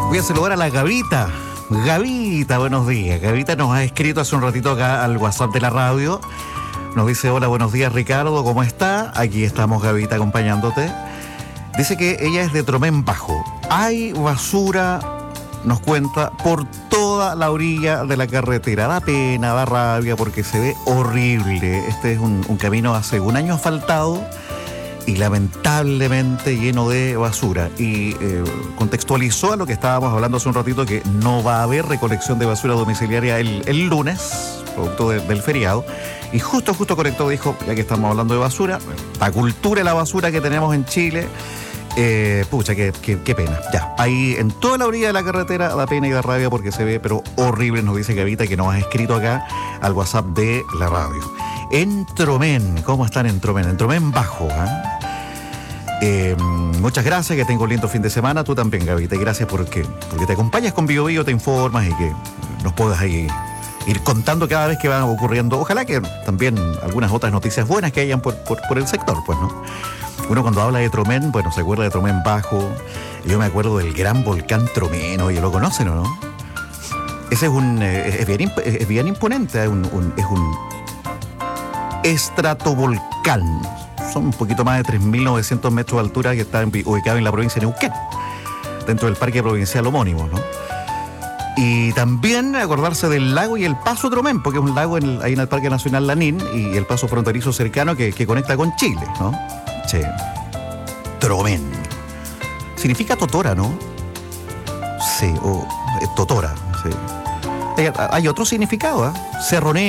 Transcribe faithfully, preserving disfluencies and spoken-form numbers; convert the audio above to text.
Voy a saludar a la Gavita. Gavita, buenos días. Gavita nos ha escrito hace un ratito acá al WhatsApp de la radio. Nos dice, hola, buenos días Ricardo, ¿cómo está? Aquí estamos, Gavita, acompañándote. Dice que ella es de Tromén Bajo. Hay basura, nos cuenta, por toda la orilla de la carretera. Da pena, da rabia porque se ve horrible. Este es un, un camino hace un año asfaltado y lamentablemente lleno de basura. Y eh, contextualizó a lo que estábamos hablando hace un ratito, que no va a haber recolección de basura domiciliaria el, el lunes, producto de, del feriado. Y justo, justo conectó, dijo, ya que estamos hablando de basura, la cultura de la basura que tenemos en Chile, eh, pucha, qué, qué, qué pena. Ya, ahí en toda la orilla de la carretera da pena y da rabia porque se ve, pero horrible, nos dice Gavita, que nos ha escrito acá al WhatsApp de la radio. En Tromén, ¿cómo están en Tromén? En Tromén Bajo, ¿eh? Eh, muchas gracias, que tengo un lindo fin de semana. Tú también, Gavita, y gracias porque, porque te acompañas con Bio Bio, te informas y que nos puedas ahí ir contando cada vez que van ocurriendo. Ojalá que también algunas otras noticias buenas que hayan por, por, por el sector, pues, ¿no? Uno cuando habla de Tromén, bueno, se acuerda de Tromén Bajo. Yo me acuerdo del gran volcán Tromén, oye, ¿lo conocen o no? Ese es un es bien, es bien imponente, es un, un, es un estratovolcán. Son un poquito más de tres mil novecientos metros de altura, que está ubicado en la provincia de Neuquén, dentro del parque provincial homónimo, ¿no? Y también acordarse del lago y el paso Tromén, porque es un lago en el, ahí en el Parque Nacional Lanín, y el paso fronterizo cercano que, que conecta con Chile, ¿no? Sí. Tromén. Significa totora, ¿no? Sí, o eh, totora, sí. Hay, hay otro significado, ¿eh? Cerro Negro.